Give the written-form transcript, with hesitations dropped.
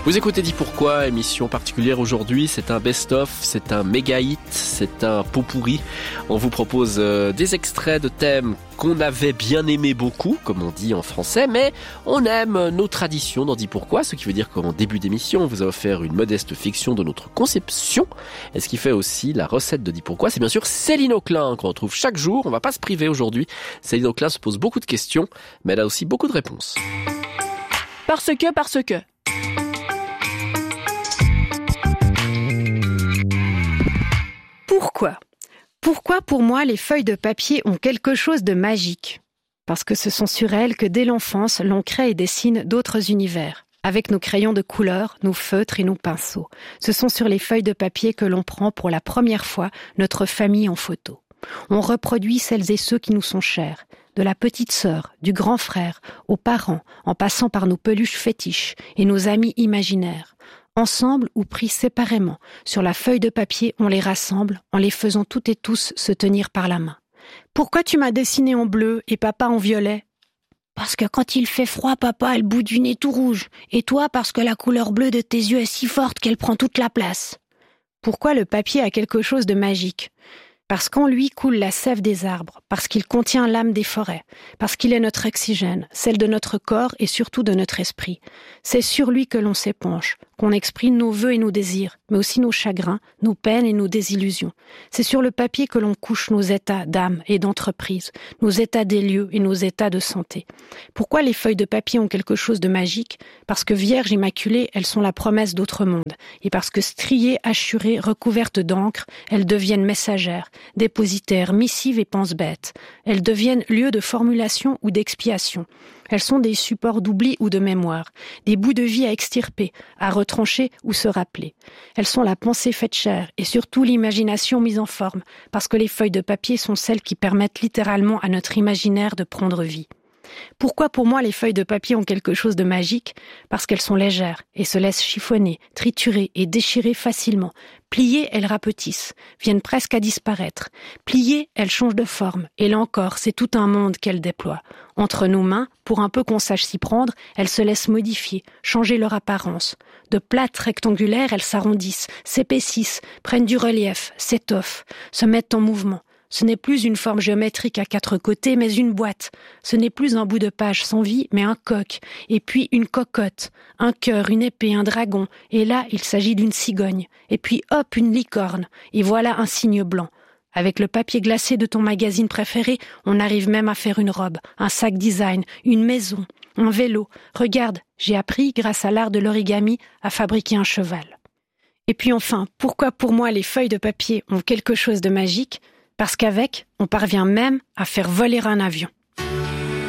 Vous écoutez Dis Pourquoi, émission particulière aujourd'hui, c'est un best-of, c'est un méga hit, c'est un pot pourri. On vous propose des extraits de thèmes qu'on avait bien aimé beaucoup, comme on dit en français, mais on aime nos traditions dans Dis Pourquoi, ce qui veut dire qu'en début d'émission, on vous a offert une modeste fiction de notre conception. Et ce qui fait aussi la recette de Dis Pourquoi, c'est bien sûr Céline Auclin, qu'on retrouve chaque jour. On va pas se priver aujourd'hui. Céline Auclin se pose beaucoup de questions, mais elle a aussi beaucoup de réponses. Parce que... Pourquoi pour moi les feuilles de papier ont quelque chose de magique ? Parce que ce sont sur elles que dès l'enfance l'on crée et dessine d'autres univers. Avec nos crayons de couleur, nos feutres et nos pinceaux. Ce sont sur les feuilles de papier que l'on prend pour la première fois notre famille en photo. On reproduit celles et ceux qui nous sont chers. De la petite sœur, du grand frère, aux parents, en passant par nos peluches fétiches et nos amis imaginaires. Ensemble ou pris séparément, sur la feuille de papier, on les rassemble en les faisant toutes et tous se tenir par la main. Pourquoi tu m'as dessiné en bleu et papa en violet ? Parce que quand il fait froid, papa a le bout du nez tout rouge. Et toi, parce que la couleur bleue de tes yeux est si forte qu'elle prend toute la place. Pourquoi le papier a quelque chose de magique ? Parce qu'en lui coule la sève des arbres, parce qu'il contient l'âme des forêts, parce qu'il est notre oxygène, celle de notre corps et surtout de notre esprit. C'est sur lui que l'on s'épanche, qu'on exprime nos vœux et nos désirs, mais aussi nos chagrins, nos peines et nos désillusions. C'est sur le papier que l'on couche nos états d'âme et d'entreprise, nos états des lieux et nos états de santé. Pourquoi les feuilles de papier ont quelque chose de magique ? Parce que vierges immaculées, elles sont la promesse d'autre monde, et parce que striées, hachurées, recouvertes d'encre, elles deviennent messagères, dépositaires, missives et pense-bêtes. Elles deviennent lieux de formulation ou d'expiation. Elles sont des supports d'oubli ou de mémoire, des bouts de vie à extirper, à retrancher ou se rappeler. Elles sont la pensée faite chair et surtout l'imagination mise en forme, parce que les feuilles de papier sont celles qui permettent littéralement à notre imaginaire de prendre vie. Pourquoi pour moi les feuilles de papier ont quelque chose de magique ? Parce qu'elles sont légères et se laissent chiffonner, triturer et déchirer facilement. Pliées, elles rapetissent, viennent presque à disparaître. Pliées, elles changent de forme. Et là encore, c'est tout un monde qu'elles déploient. Entre nos mains, pour un peu qu'on sache s'y prendre, elles se laissent modifier, changer leur apparence. De plates rectangulaires, elles s'arrondissent, s'épaississent, prennent du relief, s'étoffent, se mettent en mouvement. Ce n'est plus une forme géométrique à 4 côtés, mais une boîte. Ce n'est plus un bout de page sans vie, mais un coq. Et puis une cocotte, un cœur, une épée, un dragon. Et là, il s'agit d'une cigogne. Et puis hop, une licorne. Et voilà un cygne blanc. Avec le papier glacé de ton magazine préféré, on arrive même à faire une robe, un sac design, une maison, un vélo. Regarde, j'ai appris, grâce à l'art de l'origami, à fabriquer un cheval. Et puis enfin, pourquoi pour moi les feuilles de papier ont quelque chose de magique ? Parce qu'avec, on parvient même à faire voler un avion.